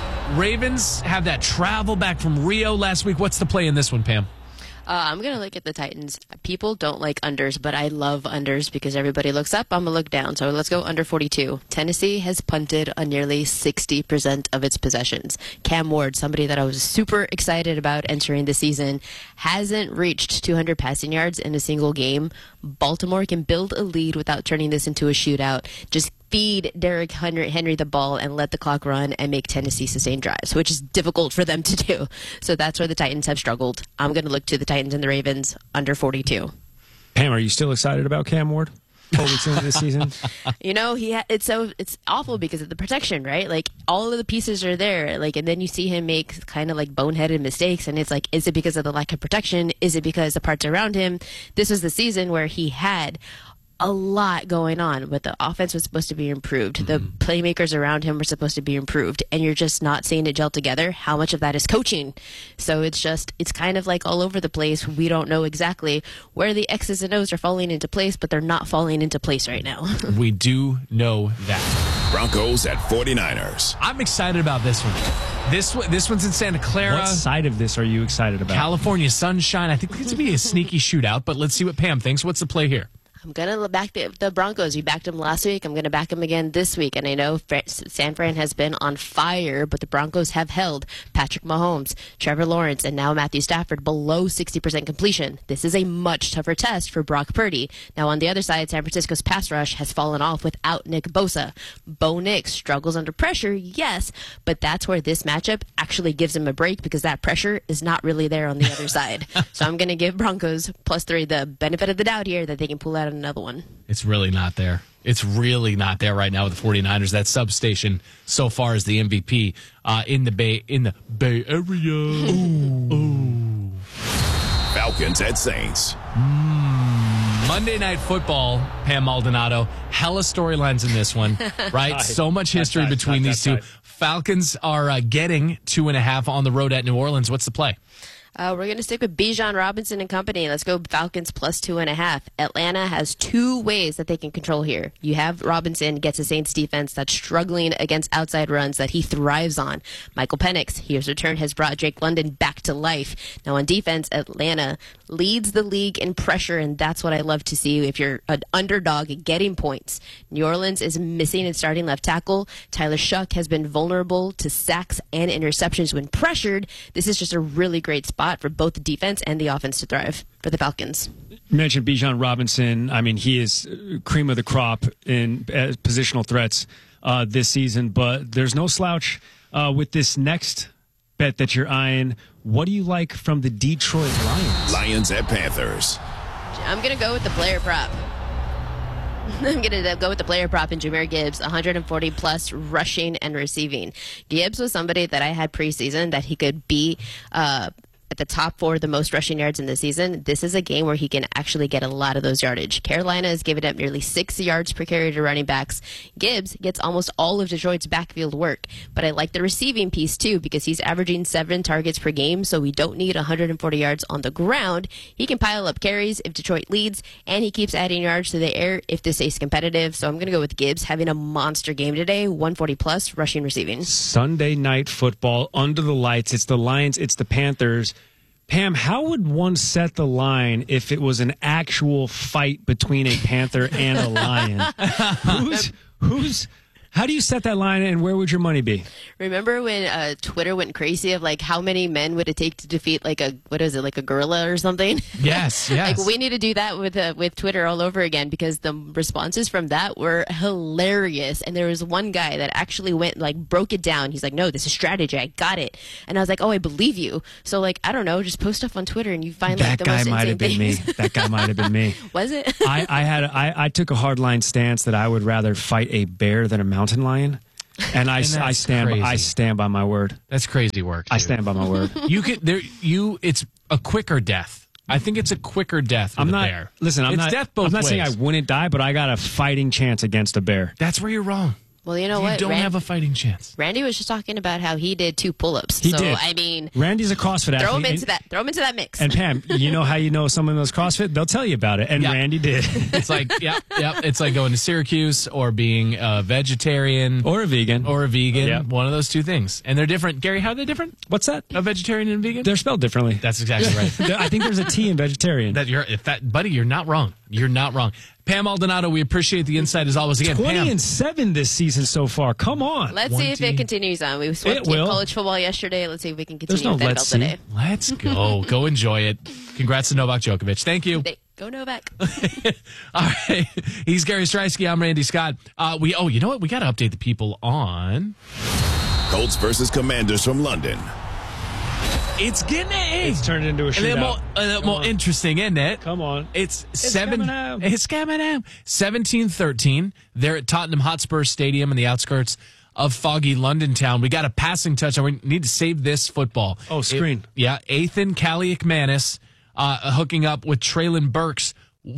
Ravens have that travel back from Rio last week. What's the play in this one, Pam? I'm going to look at the Titans. People don't like unders, but I love unders because everybody looks up. I'm going to look down. So let's go under 42. Tennessee has punted on nearly 60% of its possessions. Cam Ward, somebody that I was super excited about entering the season, hasn't reached 200 passing yards in a single game. Baltimore can build a lead without turning this into a shootout. Just feed Derrick Henry the ball and let the clock run and make Tennessee sustain drives, which is difficult for them to do. So that's where the Titans have struggled. I'm going to look to the Titans and the Ravens under 42. Pam, are you still excited about Cam Ward? 4 weeks into this season? You know, it's awful because of the protection, right? Like, all of the pieces are there, like, and then you see him make kind of like boneheaded mistakes, and it's like, is it because of the lack of protection? Is it because the parts around him? This was the season where he had a lot going on, but the offense was supposed to be improved. The playmakers around him were supposed to be improved, and you're just not seeing it gel together. How much of that is coaching? So it's kind of like all over the place. We don't know exactly where the X's and O's are falling into place, but they're not falling into place right now. We do know that. Broncos at 49ers. I'm excited about this one. This one's in Santa Clara. What side of this are you excited about? California sunshine. I think it's going to be a sneaky shootout, but let's see what Pam thinks. What's the play here? I'm going to back the Broncos. We backed them last week. I'm going to back them again this week. And I know San Fran has been on fire, but the Broncos have held Patrick Mahomes, Trevor Lawrence, and now Matthew Stafford below 60% completion. This is a much tougher test for Brock Purdy. Now, on the other side, San Francisco's pass rush has fallen off without Nick Bosa. Bo Nix struggles under pressure, yes, but that's where this matchup actually gives him a break because that pressure is not really there on the other side. So I'm going to give Broncos +3 the benefit of the doubt here that they can pull out another one. It's really not there. It's really not there right now with the 49ers. That substation so far is the MVP in the Bay Area. Ooh. Falcons at Saints. Monday Night Football, Pam Maldonado. Hella storylines in this one, right? So much history between these two. Falcons are getting 2.5 on the road at New Orleans. What's the play? We're going to stick with Bijan Robinson and company. Let's go Falcons +2.5. Atlanta has two ways that they can control here. You have Robinson gets a Saints defense that's struggling against outside runs that he thrives on. Michael Penix, his return has brought Drake London back to life. Now on defense, Atlanta leads the league in pressure, and that's what I love to see if you're an underdog getting points. New Orleans is missing its starting left tackle. Tyler Shuck has been vulnerable to sacks and interceptions when pressured. This is just a really great spot for both the defense and the offense to thrive for the Falcons. You mentioned Bijan Robinson. I mean, he is cream of the crop in positional threats this season, but there's no slouch with this next bet that you're eyeing. What do you like from the Detroit Lions? Lions at Panthers. I'm going to go with the player prop. I'm going to go with the player prop in Jahmyr Gibbs, 140-plus rushing and receiving. Gibbs was somebody that I had preseason that he could be at the top 4 the most rushing yards in the season. This is a game where he can actually get a lot of those yardage. Carolina has given up nearly 6 yards per carry to running backs. Gibbs gets almost all of Detroit's backfield work, but I like the receiving piece too because he's averaging 7 targets per game, so we don't need 140 yards on the ground. He can pile up carries if Detroit leads, and he keeps adding yards to the air if this stays competitive. So I'm going to go with Gibbs having a monster game today, 140-plus rushing receiving. Sunday Night Football, under the lights. It's the Lions, it's the Panthers. Pam, how would one set the line if it was an actual fight between a panther and a lion? Who's How do you set that line, and where would your money be? Remember when Twitter went crazy of like how many men would it take to defeat like a gorilla or something? Yes. Like we need to do that with Twitter all over again, because the responses from that were hilarious. And there was one guy that actually went like broke it down. He's like, "No, this is strategy. I got it." And I was like, "Oh, I believe you." So like, I don't know, just post stuff on Twitter and you find like the most insane things. That guy might have been me. Was it? I took a hardline stance that I would rather fight a bear than a mountain lion. And I stand by my word. That's crazy work. Dude. I stand by my word. It's a quicker death. I think it's a quicker death with a bear. Listen, I'm death both I'm not ways. saying I wouldn't die, but I got a fighting chance against a bear. That's where you're wrong. Well, you know what? You don't have a fighting chance. Randy was just talking about how he did 2 pull-ups. He did. I mean, Randy's a CrossFit athlete. Throw him into that mix. And Pam, you know how you know someone knows CrossFit? They'll tell you about it. And Randy did. It's like, it's like going to Syracuse or being a vegetarian. Or a vegan. Yep. One of those two things. And they're different. Gary, how are they different? What's that? A vegetarian and a vegan? They're spelled differently. That's exactly right. I think there's a T in vegetarian. Buddy, you're not wrong. You're not wrong. Pam Maldonado, we appreciate the insight as always. Again, 20-7 this season so far. Come on. Let's see if it continues on. We swept college football yesterday. Let's see if we can continue with NFL today. Let's go. Go enjoy it. Congrats to Novak Djokovic. Thank you. Go Novak. All right. He's Gary Streisky. I'm Randy Scott. You know what? We got to update the people on Colts versus Commanders from London. It's turned into a shootout. A little more interesting, isn't it? Come on. It's coming out. 17-13. They're at Tottenham Hotspur Stadium in the outskirts of foggy London town. We got a passing touchdown. We need to save this football. Oh, screen. Ethan Kaliakmanis hooking up with Traylon Burks.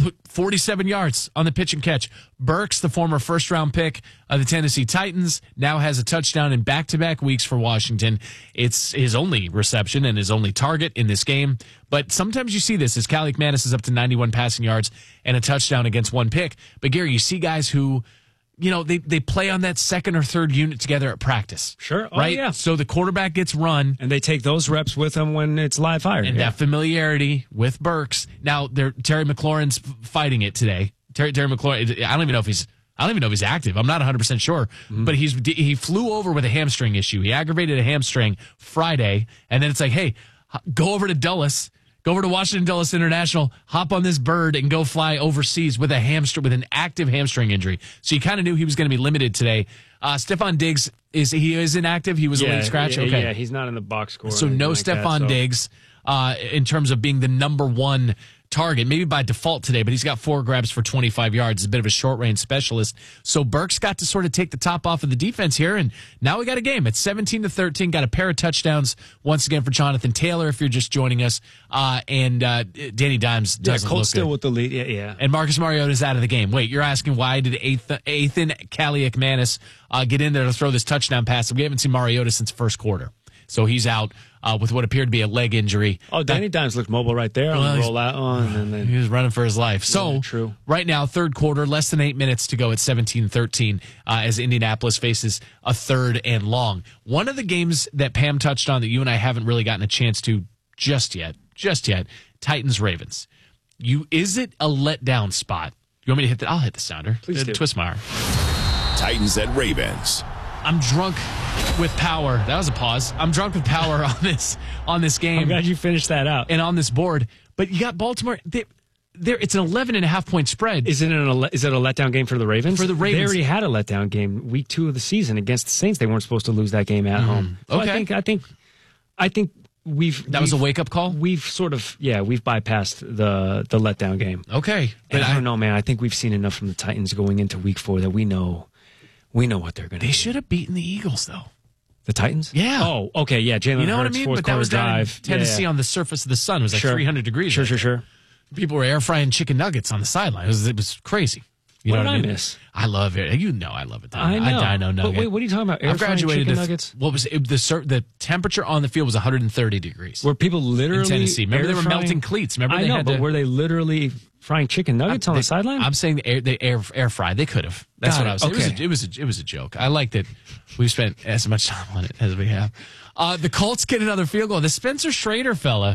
47 yards on the pitch and catch. Burks, the former first-round pick of the Tennessee Titans, now has a touchdown in back-to-back weeks for Washington. It's his only reception and his only target in this game. But sometimes you see this as Kaliakmanis is up to 91 passing yards and a touchdown against one pick. But, Gary, you see guys who, they play on that second or third unit together at practice. Sure. Oh, right? yeah. So the quarterback gets run. And they take those reps with them when it's live fire. And that familiarity with Burks. Now, Terry McLaurin's fighting it today. Terry McLaurin, I don't even know if he's active. I'm not 100% sure. Mm-hmm. But he flew over with a hamstring issue. He aggravated a hamstring Friday. And then it's like, hey, go over to Dulles. Go over to Washington Dulles International, hop on this bird, and go fly overseas with an active hamstring injury. So you kind of knew he was going to be limited today. Stephon Diggs is inactive. He was a late scratch. Okay, yeah, he's not in the box score. So no Stephon Diggs in terms of being the number one target, maybe by default today, but he's got 4 grabs for 25 yards. He's a bit of a short-range specialist. So Burks got to sort of take the top off of the defense here, and now we got a game. It's 17-13. Got a pair of touchdowns once again for Jonathan Taylor, if you're just joining us. And Danny Dimes doesn't Colts look still good. with the lead. Yeah. And Marcus Mariota's out of the game. Wait, you're asking why did Ethan Kaliakmanis get in there to throw this touchdown pass? We haven't seen Mariota since first quarter. So he's out with what appeared to be a leg injury. Oh, Danny Dimes looked mobile right there on the rollout on. And then he was running for his life. So true. Right now, third quarter, less than 8 minutes to go at 17-13 as Indianapolis faces a third and long. One of the games that Pam touched on that you and I haven't really gotten a chance to just yet, Titans-Ravens. Is it a letdown spot? You want me to hit that? I'll hit the sounder. Please do. Twist my arm. Titans at Ravens. I'm drunk with power. That was a pause. I'm drunk with power on this game. I'm glad you finished that out. And on this board. But you got Baltimore. It's an 11.5-point spread. Is it a letdown game for the Ravens? For the Ravens. They already had a letdown game week 2 of the season against the Saints. They weren't supposed to lose that game at home. So Okay. I think that was a wake-up call? We've sort of, we've bypassed the letdown game. Okay. But I don't know, man. I think we've seen enough from the Titans going into week 4 that we know what they're going to do. They should have beaten the Eagles, though. The Titans? Yeah. Oh, okay, yeah. Jalen Hurts, you know what I mean? But that was down in Tennessee on the surface of the sun. It was like 300 degrees. Sure. People were air frying chicken nuggets on the sideline. It was crazy. What did I miss? I love it. You know I love it. I know. Dino nugget. But wait, what are you talking about? Air frying chicken nuggets? What was it? The temperature on the field was 130 degrees. Were people literally in Tennessee? Remember they were frying? melting cleats. Remember I they know, had but were they literally frying chicken nuggets on the sideline? I'm saying they air fried. They could have. That's what I was saying. Okay. It was a joke. I liked it. We've spent as much time on it as we have. The Colts get another field goal. The Spencer Schrader fella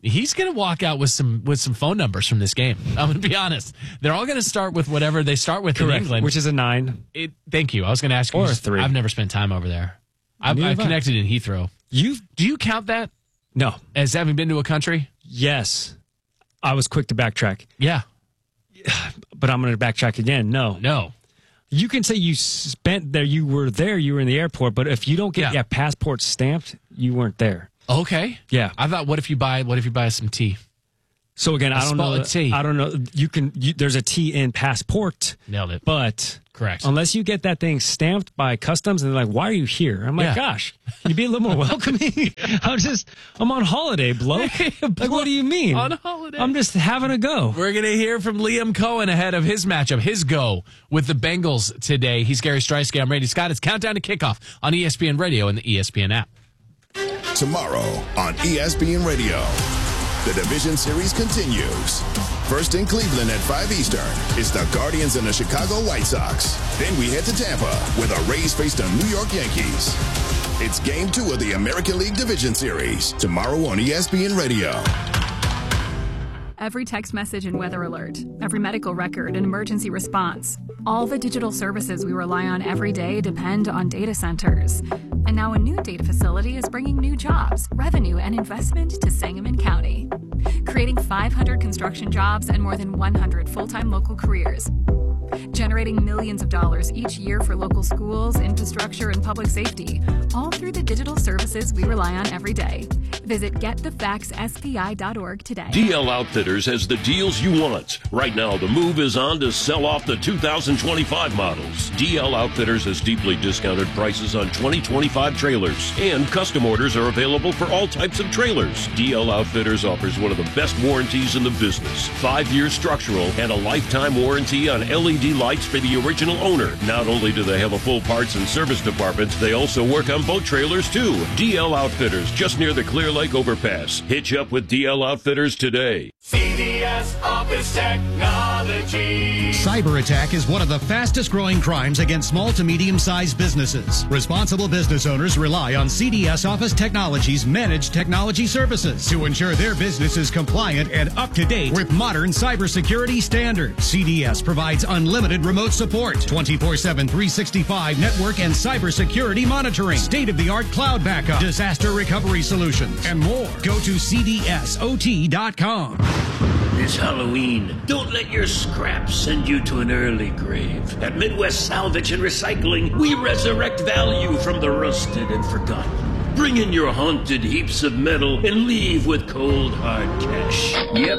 He's going to walk out with some phone numbers from this game. I'm going to be honest. They're all going to start with whatever they start with in England. Which is a 9. Thank you. I was going to ask you. Or a 3. I've never spent time over there. I've connected in Heathrow. Do you count that? No. As having been to a country? Yes. I was quick to backtrack. Yeah. But I'm going to backtrack again. No. You can say you spent there, you were in the airport, but if you don't get your passport stamped, you weren't there. Okay. Yeah. I thought, what if you buy some tea? So again, I don't know. Tea. I don't know. There's a T in passport. Nailed it. But correct. Unless you get that thing stamped by customs and they're like, why are you here? I'm like, gosh, can you be a little more welcoming? I'm on holiday, bloke. Like, what do you mean? On holiday. I'm just having a go. We're going to hear from Liam Cohen ahead of his matchup, his go with the Bengals today. He's Gary Streisky. I'm Randy Scott. It's Countdown to Kickoff on ESPN Radio and the ESPN app. Tomorrow on ESPN Radio, the division series continues. First in Cleveland at 5 Eastern is the Guardians and the Chicago White Sox. Then we head to Tampa where the Rays face the New York Yankees. It's Game 2 of the American League Division Series tomorrow on ESPN Radio. Every text message and weather alert, every medical record and emergency response. All the digital services we rely on every day depend on data centers. And now a new data facility is bringing new jobs, revenue, and investment to Sangamon County, creating 500 construction jobs and more than 100 full-time local careers, generating millions of dollars each year for local schools, infrastructure, and public safety, all through the digital services we rely on every day. Visit getthefaxspi.org today. DL Outfitters has the deals you want. Right now, the move is on to sell off the 2025 models. DL Outfitters has deeply discounted prices on 2025 trailers, and custom orders are available for all types of trailers. DL Outfitters offers one of the best warranties in the business. 5-year structural and a lifetime warranty on LED lights for the original owner. Not only do they have a full parts and service department, they also work on boat trailers too. DL Outfitters, just near the Clear Lake Overpass. Hitch up with DL Outfitters today. CDS Office Technology. Cyber attack is one of the fastest growing crimes against small to medium-sized businesses. Responsible business owners rely on CDS Office Technology's managed technology services to ensure their business is compliant and up to date with modern cybersecurity standards. CDS provides unlimited remote support, 24/7, 365 network and cybersecurity monitoring, state-of-the-art cloud backup, disaster recovery solutions, and more. Go to cdsot.com. It's Halloween. Don't let your scraps send you to an early grave. At Midwest Salvage and Recycling, we resurrect value from the rusted and forgotten. Bring in your haunted heaps of metal and leave with cold, hard cash. Yep,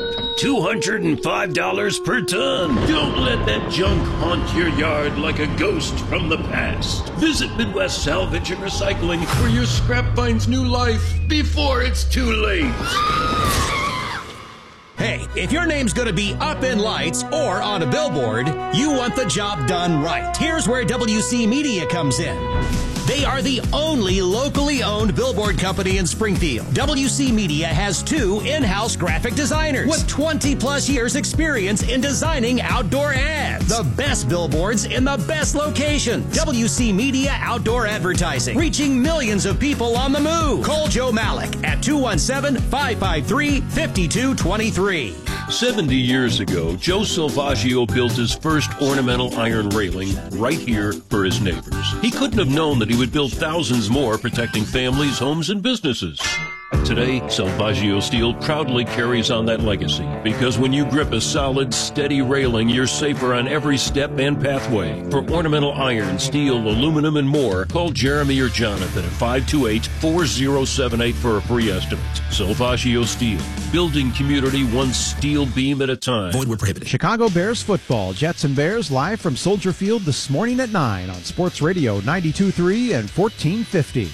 $205 per ton. Don't let that junk haunt your yard like a ghost from the past. Visit Midwest Salvage and Recycling, where your scrap finds new life before it's too late. Hey, if your name's going to be up in lights or on a billboard, you want the job done right. Here's where WC Media comes in. They are the only locally owned billboard company in Springfield. WC Media has 2 in-house graphic designers with 20-plus years experience in designing outdoor ads. The best billboards in the best locations. WC Media Outdoor Advertising, reaching millions of people on the move. Call Joe Malik at 217-553-5223. 70 years ago, Joe Salvaggio built his first ornamental iron railing right here for his neighbors. He couldn't have known that he would build thousands more, protecting families, homes, and businesses. Today, Salvaggio Steel proudly carries on that legacy, because when you grip a solid, steady railing, you're safer on every step and pathway. For ornamental iron, steel, aluminum, and more, call Jeremy or Jonathan at 528-4078 for a free estimate. Salvaggio Steel, building community one steel beam at a time. Void where prohibited. Chicago Bears football. Jets and Bears live from Soldier Field this morning at 9 on Sports Radio 92.3 and 1450.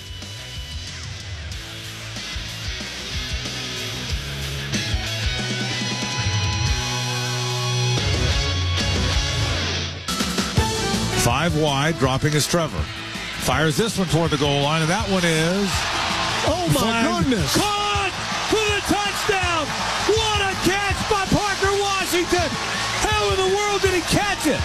Five wide, dropping is Trevor. Fires this one toward the goal line, and that one is... Oh, my goodness. Caught for the touchdown! What a catch by Parker Washington! How in the world did he catch it?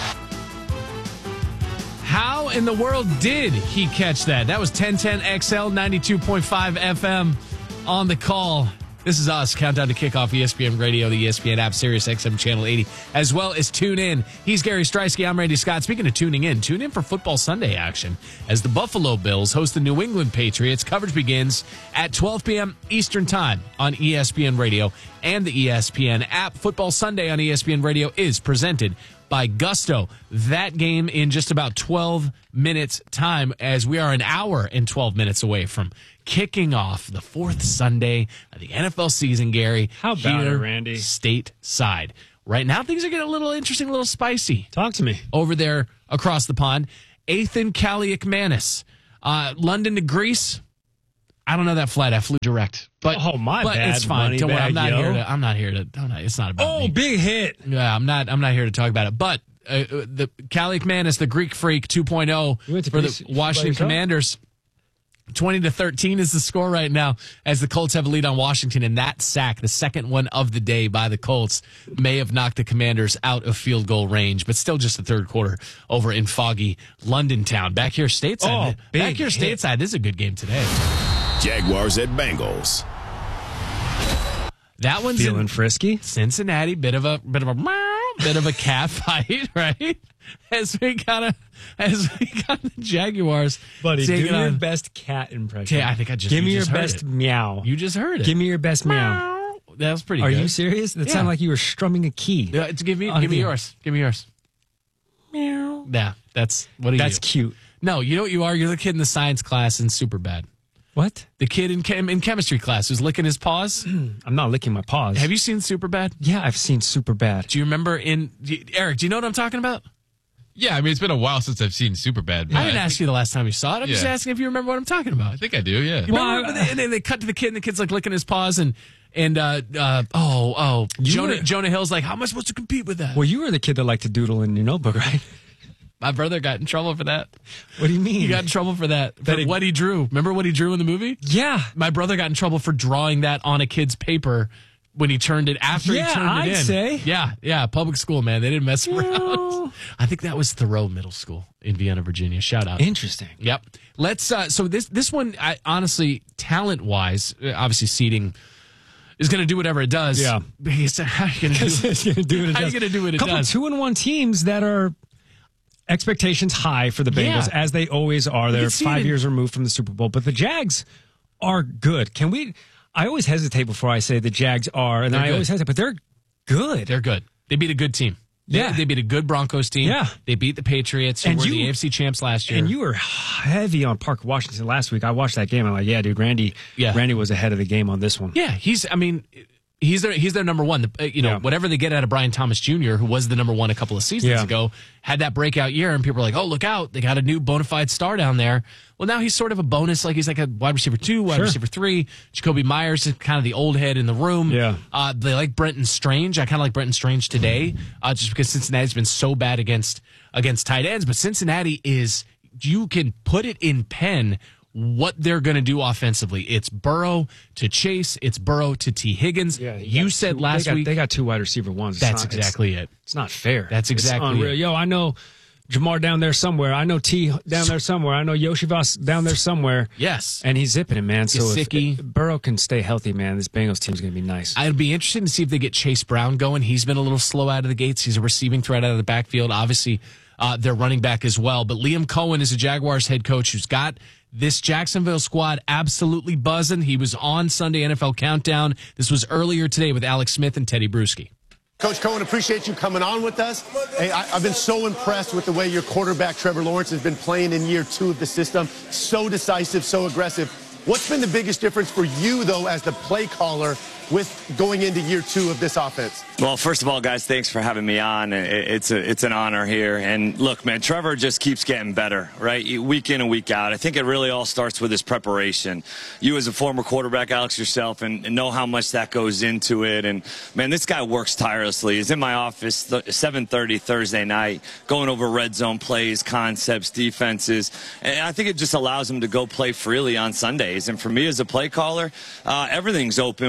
How in the world did he catch that? That was 1010 XL 92.5 FM on the call. This is us. Countdown to Kickoff, ESPN Radio, the ESPN app, Sirius XM Channel 80, as well as Tune In. He's Gary Streisky. I'm Randy Scott. Speaking of tuning in, tune in for Football Sunday action as the Buffalo Bills host the New England Patriots. Coverage begins at 12 p.m. Eastern Time on ESPN Radio and the ESPN app. Football Sunday on ESPN Radio is presented by Gusto. That game in just about 12 minutes time, as we are an hour and 12 minutes away from kicking off the fourth Sunday of the NFL season, Gary. How about it, Randy? Stateside. Right now, things are getting a little interesting, a little spicy. Talk to me. Over there across the pond. Ethan Kaliakmanis. London to Greece. I don't know that flight. I flew direct. But bad. It's fine. Don't worry. I'm not here to. It's not about me. Oh, big hit. Yeah, I'm not here to talk about it. But the Kaliakmanis, the Greek Freak 2.0 for the Washington Commanders. 20-13 is the score right now as the Colts have a lead on Washington. And that sack, the second one of the day by the Colts, may have knocked the Commanders out of field goal range, but still just the third quarter over in foggy London town. Back here stateside. Stateside. This is a good game today. Jaguars at Bengals. That one's feeling frisky. Cincinnati, bit of a cat fight, right? As we got the Jaguars. Buddy, do your best cat impression. Yeah, I think I just give me your just best meow. You just heard it. Give me your best meow. That was pretty good. Are you serious? That sounded like you were strumming a key. Give me yours. Give me yours. Meow. Yeah, that's what are you? That's cute. No, you know what you are? You're the kid in the science class in Superbad. What? The kid in chemistry class who's licking his paws? I'm not licking my paws. Have you seen Superbad? Yeah, I've seen Superbad. Do you remember Eric, do you know what I'm talking about? Yeah, I mean, it's been a while since I've seen Superbad. I didn't ask you the last time you saw it. I'm just asking if you remember what I'm talking about. I think I do, yeah. And then they cut to the kid, and the kid's like licking his paws, Jonah Hill's like, how am I supposed to compete with that? Well, you were the kid that liked to doodle in your notebook, right? My brother got in trouble for that. What do you mean? He got in trouble for that. What he drew. Remember what he drew in the movie? Yeah. My brother got in trouble for drawing that on a kid's paper when he turned it after he turned it in. I'd say. Yeah. Public school, man. They didn't mess around. I think that was Thoreau Middle School in Vienna, Virginia. Shout out. Interesting. Yep. Let's. So this one, honestly, talent wise, obviously seeding is going to do whatever it does. Yeah. How are you going to do what it does? How are you going to do what it does? Couple 2-1 teams that are expectations high for the Bengals, as they always are. They're 5 years removed from the Super Bowl, but the Jags are good. I always hesitate before I say the Jags are, and I always hesitate, but they're good. They're good. They beat a good team. They beat a good Broncos team. Yeah. They beat the Patriots, who were the AFC champs last year. And you were heavy on Parker Washington last week. I watched that game. I'm like, yeah, dude, Randy was ahead of the game on this one. Yeah, he's their number one. Whatever they get out of Brian Thomas Jr., who was the number one a couple of seasons ago, had that breakout year, and people were like, oh, look out. They got a new bona fide star down there. Well, now he's sort of a bonus. Like he's like a wide receiver 2, wide receiver 3. Jacoby Myers is kind of the old head in the room. Yeah. They like Brenton Strange. I kind of like Brenton Strange today, just because Cincinnati's been so bad against tight ends. But Cincinnati you can put it in pen what they're going to do offensively. It's Burrow to Chase. It's Burrow to T. Higgins. Yeah, you said last week they got 2 wide receiver ones. That's exactly it. It's not fair. That's exactly it. Yo, I know Jamar down there somewhere. I know T down there somewhere. I know Yoshivas down there somewhere. Yes. And he's zipping it, man. So if Burrow can stay healthy, man, this Bengals team's going to be nice. I'd be interested to see if they get Chase Brown going. He's been a little slow out of the gates. He's a receiving threat out of the backfield. Obviously, their running back as well. But Liam Cohen is a Jaguars head coach who's got this Jacksonville squad absolutely buzzing. He was on Sunday NFL Countdown. This was earlier today with Alex Smith and Teddy Bruschi. Coach Cohen, appreciate you coming on with us. Hey, I've been so impressed with the way your quarterback, Trevor Lawrence, has been playing in year 2 of the system. So decisive, so aggressive. What's been the biggest difference for you, though, as the play caller with going into year 2 of this offense? Well, first of all, guys, thanks for having me on. It's an honor here. And look, man, Trevor just keeps getting better, right? Week in and week out. I think it really all starts with his preparation. You as a former quarterback, Alex, yourself, and know how much that goes into it. And, man, this guy works tirelessly. He's in my office 7:30 Thursday night, going over red zone plays, concepts, defenses. And I think it just allows him to go play freely on Sundays. And for me as a play caller, everything's open when he's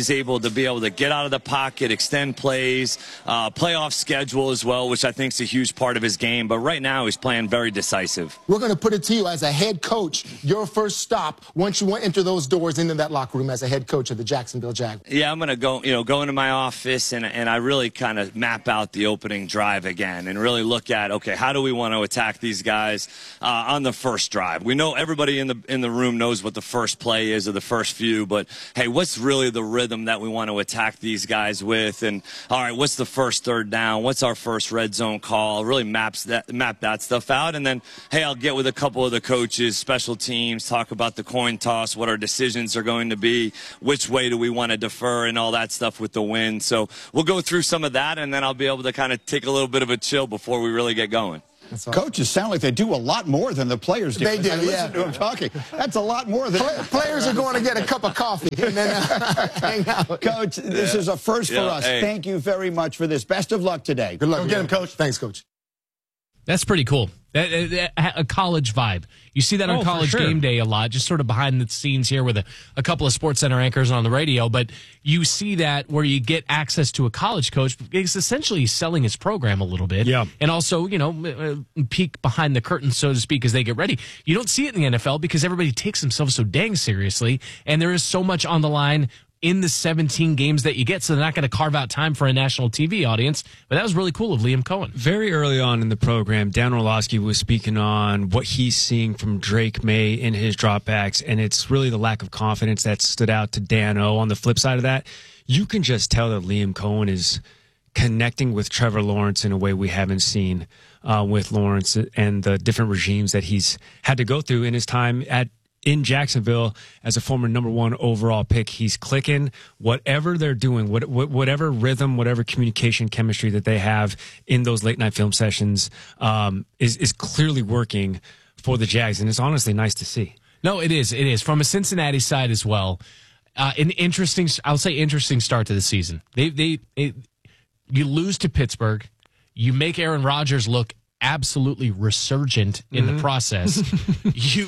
he's able to get out of the pocket, extend plays, playoff schedule as well, which I think is a huge part of his game. But right now, he's playing very decisive. We're going to put it to you as a head coach, your first stop once you enter those doors into that locker room as a head coach of the Jacksonville Jaguars. Yeah, I'm going to go into my office and I really kind of map out the opening drive again and really look at, okay, how do we want to attack these guys on the first drive? We know everybody in the room knows what the first play is or the first few, but hey, what's really the rhythm that we want to attack these guys with? And all right, what's the first third down? What's our first red zone call? Really map that stuff out. And then, hey, I'll get with a couple of the coaches, special teams, talk about the coin toss, what our decisions are going to be, which way do we want to defer, and all that stuff with the win. So we'll go through some of that, and then I'll be able to kind of take a little bit of a chill before we really get going. Coaches sound like they do a lot more than the players do. They do, Listen to them talking. That's a lot more than players are going to get a cup of coffee and then hang out. Coach, this is a first for us. Hey. Thank you very much for this. Best of luck today. Good luck. Go get him, Coach. Thanks, Coach. That's pretty cool. A college vibe. You see that on College Game Day a lot, just sort of behind the scenes here with a couple of SportsCenter anchors on the radio. But you see that where you get access to a college coach. It's essentially selling his program a little bit. Yeah. And also, peek behind the curtain, so to speak, as they get ready. You don't see it in the NFL because everybody takes themselves so dang seriously. And there is so much on the line in the 17 games that you get, so they're not going to carve out time for a national TV audience. But that was really cool of Liam Cohen. Very early on in the program, Dan Orlovsky was speaking on what he's seeing from Drake May in his dropbacks, and it's really the lack of confidence that stood out to Dan O. On the flip side of that, you can just tell that Liam Cohen is connecting with Trevor Lawrence in a way we haven't seen with Lawrence and the different regimes that he's had to go through in his time in Jacksonville as a former #1 overall pick. He's clicking. Whatever they're doing, whatever rhythm, whatever communication chemistry that they have in those late night film sessions is clearly working for the Jags, and it's honestly nice to see. No, it is. It is. From a Cincinnati side as well, an interesting start to the season. You lose to Pittsburgh. You make Aaron Rodgers look absolutely resurgent in the process. You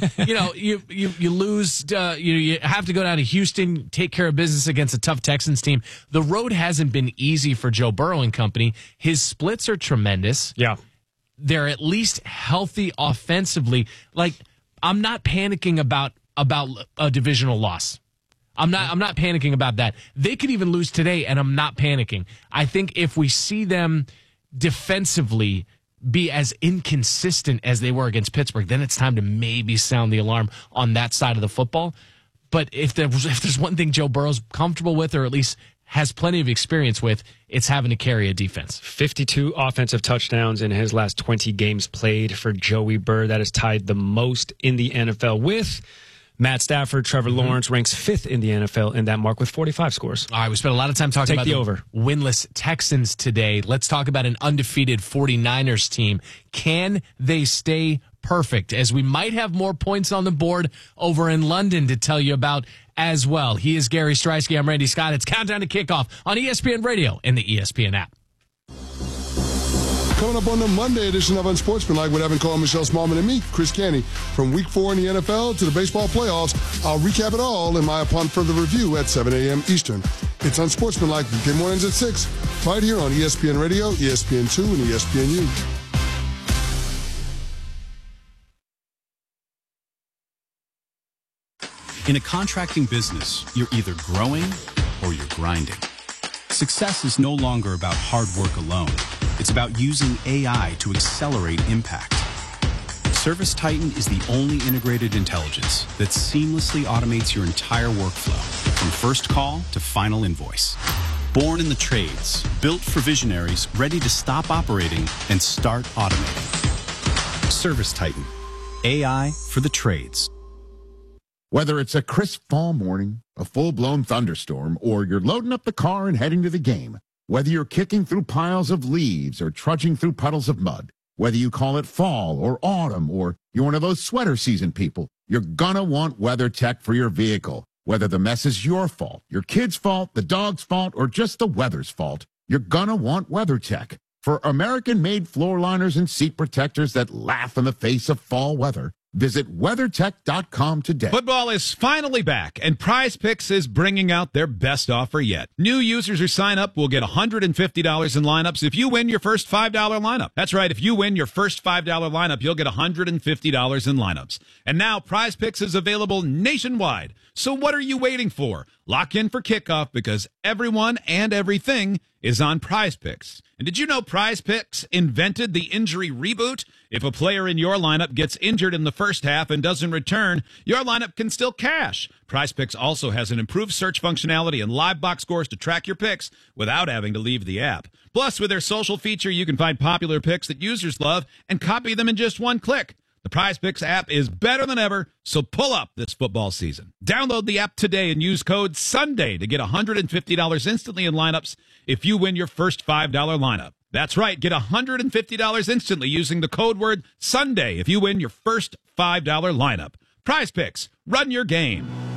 lose. You have to go down to Houston, take care of business against a tough Texans team. The road hasn't been easy for Joe Burrow and company. His splits are tremendous. Yeah, they're at least healthy offensively. Like, I'm not panicking about a divisional loss. I'm not panicking about that. They could even lose today, and I'm not panicking. I think if we see them defensively be as inconsistent as they were against Pittsburgh, then it's time to maybe sound the alarm on that side of the football. But if there's one thing Joe Burrow's comfortable with, or at least has plenty of experience with, it's having to carry a defense. 52 offensive touchdowns in his last 20 games played for Joey Burr. That is tied the most in the NFL with Matt Stafford. Trevor Lawrence ranks 5th in the NFL in that mark with 45 scores. All right, we spent a lot of time talking about the winless Texans today. Let's talk about an undefeated 49ers team. Can they stay perfect? As we might have more points on the board over in London to tell you about as well. He is Gary Streisky. I'm Randy Scott. It's Countdown to Kickoff on ESPN Radio and the ESPN app. Coming up on the Monday edition of Unsportsmanlike with Evan Cole, Michelle Smallman, and me, Chris Canty. From Week 4 in the NFL to the baseball playoffs, I'll recap it all in my Upon Further Review at 7 a.m. Eastern. It's Unsportsmanlike, weekday mornings at 6, right here on ESPN Radio, ESPN2, and ESPNU. In a contracting business, you're either growing or you're grinding. Success is no longer about hard work alone. It's about using AI to accelerate impact. ServiceTitan is the only integrated intelligence that seamlessly automates your entire workflow, from first call to final invoice. Born in the trades, built for visionaries ready to stop operating and start automating. ServiceTitan, AI for the trades. Whether it's a crisp fall morning, a full-blown thunderstorm, or you're loading up the car and heading to the game, whether you're kicking through piles of leaves or trudging through puddles of mud, whether you call it fall or autumn, or you're one of those sweater season people, you're gonna want WeatherTech for your vehicle. Whether the mess is your fault, your kid's fault, the dog's fault, or just the weather's fault, you're gonna want WeatherTech. For American-made floor liners and seat protectors that laugh in the face of fall weather, Visit WeatherTech.com today. Football is finally back, and Prize Picks is bringing out their best offer yet. New users who sign up will get $150 in lineups if you win your first $5 lineup. That's right, if you win your first $5 lineup, you'll get $150 in lineups. And now Prize Picks is available nationwide. So what are you waiting for? Lock in for kickoff because everyone and everything is on Prize Picks. And did you know Prize Picks invented the injury reboot? If a player in your lineup gets injured in the first half and doesn't return, your lineup can still cash. Prize Picks also has an improved search functionality and live box scores to track your picks without having to leave the app. Plus, with their social feature, you can find popular picks that users love and copy them in just one click. The Prize Picks app is better than ever, so pull up this football season. Download the app today and use code SUNDAY to get $150 instantly in lineups if you win your first $5 lineup. That's right, get $150 instantly using the code word SUNDAY if you win your first $5 lineup. Prize Picks, run your game.